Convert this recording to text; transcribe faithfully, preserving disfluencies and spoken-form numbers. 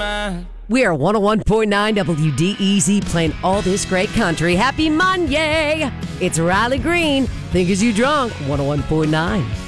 mind. We are one oh one point nine W D E Z playing all this great country. Happy Monday! It's Riley Green. Think as you drunk, one oh one point nine.